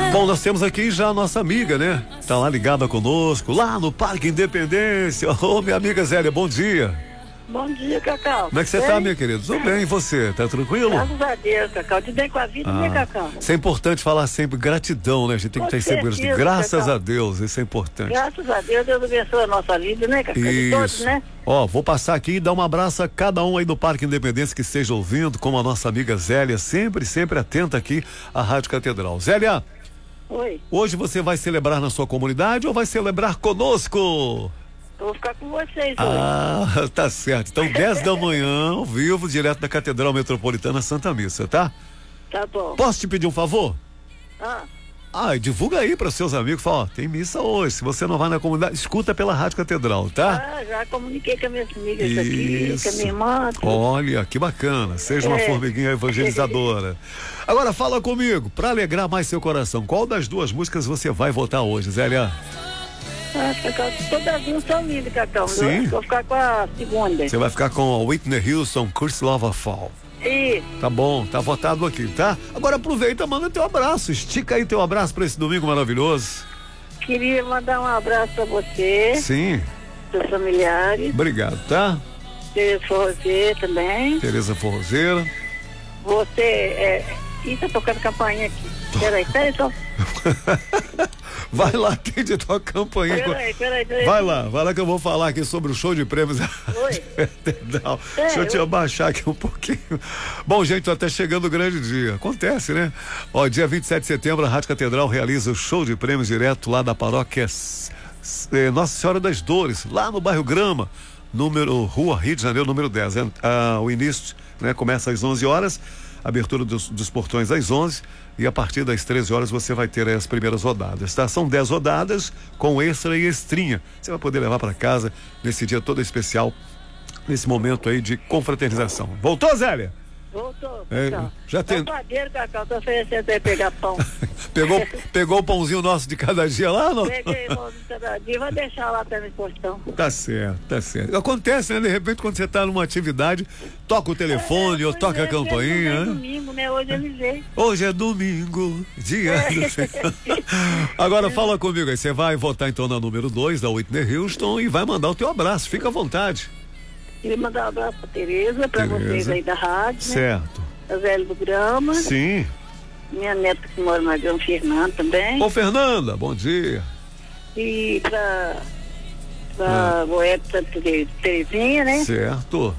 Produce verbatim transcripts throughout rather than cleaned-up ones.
Bom, nós temos aqui já a nossa amiga, né? Tá lá ligada conosco, lá no Parque Independência. Ô, minha amiga Zélia, bom dia. Bom dia, Cacau. Como é que você bem? tá, minha querida? Tudo bem, e você? Tá tranquilo? Graças a Deus, Cacau. Tudo bem com a vida, Ah, né, Cacau? isso é importante falar sempre gratidão, né? A gente tem que Com estar sempre certeza, graças Cacau. a Deus, isso é importante. Graças a Deus, Deus abençoe a nossa vida, né, Cacau? De todos, Isso. né? Ó, vou passar aqui e dar um abraço a cada um aí do Parque Independência que esteja ouvindo, como a nossa amiga Zélia, sempre, sempre atenta aqui à Rádio Catedral. Zélia, Oi. hoje você vai celebrar na sua comunidade ou vai celebrar conosco? Eu vou ficar com vocês hoje. Ah, tá certo. Então, dez da manhã, ao vivo, direto da Catedral Metropolitana Santa Missa, tá? Tá bom. Posso te pedir um favor? Ah, Ah, e divulga aí para seus amigos, fala, ó, tem missa hoje, se você não vai na comunidade, escuta pela Rádio Catedral, tá? ah, já comuniquei com as minhas amigas aqui, Isso. com a minha irmã. tudo. Olha, que bacana, seja uma É. formiguinha evangelizadora. Agora fala comigo, para alegrar mais seu coração, qual das duas músicas você vai votar hoje, Zélia? Ah, Cacau, todas as duas são lindas, Cacau. Sim. Eu vou ficar com a segunda. Você vai ficar com a Whitney Houston, Curse Love Fall. E Tá bom, tá votado aqui, tá? Agora aproveita, manda teu abraço, estica aí teu abraço para esse domingo maravilhoso. queria mandar um abraço pra você, Sim, seus familiares, obrigado, tá? Tereza Forrozê também. Tereza Forrozeira. Você é. Ih, tá tocando campainha aqui. Peraí, peraí, só. Vai lá, atende a tua campainha. Peraí, peraí, peraí. Vai lá, vai lá que eu vou falar aqui sobre o show de prêmios. Oi. Não, É, deixa eu te eu- abaixar aqui um pouquinho. Bom, gente, tá até chegando o grande dia. Acontece, né? Ó, dia vinte e sete de setembro, a Rádio Catedral realiza o show de prêmios direto lá da paróquia S- eh, Nossa Senhora das Dores, lá no bairro Grama, número, Rua Rio de Janeiro, número dez. É, ah, o início, né, começa às onze horas, abertura dos, dos portões às onze, e a partir das treze horas você vai ter aí as primeiras rodadas, tá? São dez rodadas com extra e extrinha. Você vai poder levar para casa nesse dia todo especial, nesse momento aí de confraternização. Voltou, Zélia? Voltou, É, Cacau. já tem- Tá padeiro, Cacau, tô oferecendo aí pegar pão. Pegou, pegou o pãozinho nosso de cada dia lá, não? Peguei o de cada dia, vai deixar lá até no portão. Tá certo, tá certo. Acontece, né? De repente, quando você tá numa atividade, toca o telefone ou Pois toca é, a campainha, é né? domingo, né? Hoje ele veio. Hoje é domingo, dia do Senhor. Agora fala comigo aí, você vai votar então na número dois da Whitney Houston e vai mandar o teu abraço, fica à vontade. Queria mandar um abraço pra Tereza, pra Tereza. vocês aí da rádio, né? Certo. A Zélia do Grama, Sim. minha neta que mora na Grão Fernando também. Ô Fernanda, bom dia. E pra, pra Boeta Terezinha, né? Certo.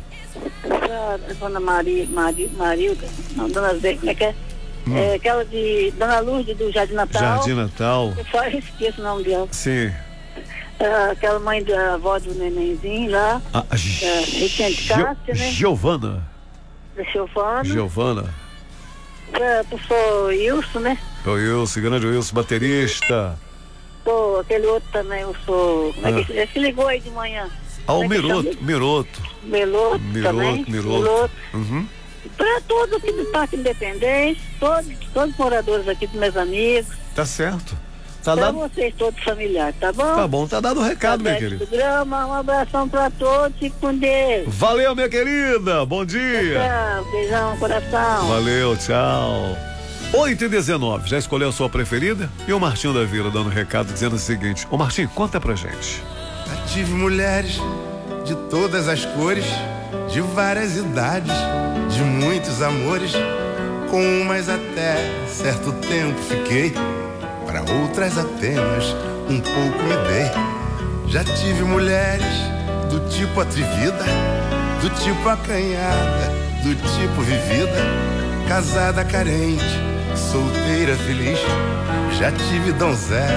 Pra Dona Maria, Maria, Marilda, não, Dona Zé, como é que é? É aquela de Dona Lourdes do Jardim Natal. Jardim Natal. Eu só esqueço o nome dela. Sim. Ah, aquela mãe da avó do nenenzinho lá, A, a É, Vicente Cássia, né? Giovana. da Giovana. Giovana. Pra, pro senhor Wilson, né? O Wilson, grande Wilson, baterista. Pô, aquele outro também, o senhor. Como é que Ah. ele se ligou aí de manhã? Ah, o Como é que Miroto, chama? Miroto. Meloto também. Miroto, Miroto. Uhum. Pra todos aqui do Parque Independente, todos, todos os moradores aqui, dos meus amigos, Tá certo. Tá pra dado, vocês todos familiares, tá bom? tá bom, tá dado o recado, minha Através querida. do programa, um abração pra todos e com Deus. Valeu, minha querida. Bom dia. Tchau, beijão no coração. Valeu, tchau. oito e dezenove, já escolheu a sua preferida? E o Martinho da Vila dando um recado dizendo o seguinte: ô Martinho, conta pra gente. Já tive mulheres de todas as cores, de várias idades, de muitos amores. Com umas até certo tempo fiquei, para outras apenas um pouco me dei. Já tive mulheres do tipo atrevida, do tipo acanhada, do tipo vivida, casada carente, solteira feliz. Já tive donzela